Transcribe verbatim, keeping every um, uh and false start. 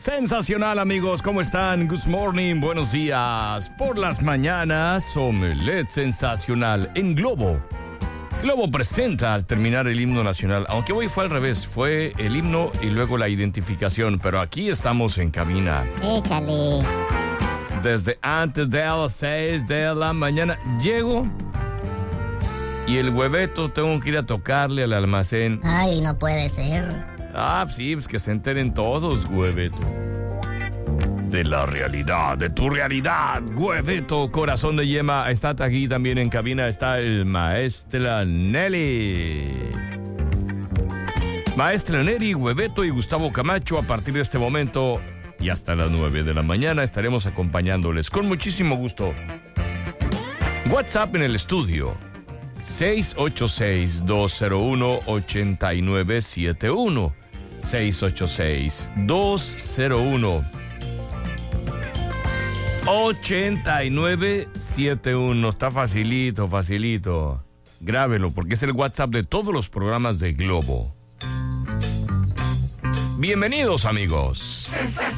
Sensacional, amigos, ¿cómo están? Good morning, buenos días. Por las mañanas, Omelette Sensacional en Globo. Globo presenta al terminar el himno nacional, aunque hoy fue al revés, fue el himno y luego la identificación, pero aquí estamos en cabina. Échale. Desde antes de las seis de la mañana llego y el hueveto tengo que ir a tocarle al almacén. Ay, no puede ser. Ah, sí, pues que se enteren todos, hueveto. De la realidad, de tu realidad, hueveto, corazón de yema. Está aquí también en cabina, está el maestra Nelly. Maestra Nelly, hueveto y Gustavo Camacho, a partir de este momento y hasta las nueve de la mañana estaremos acompañándoles con muchísimo gusto. WhatsApp en el estudio seis ocho seis, dos cero uno, ocho nueve siete uno. seis ocho seis, dos cero uno, ocho nueve siete uno. Está facilito, facilito. Grábelo porque es el WhatsApp de todos los programas de Globo. Bienvenidos, amigos.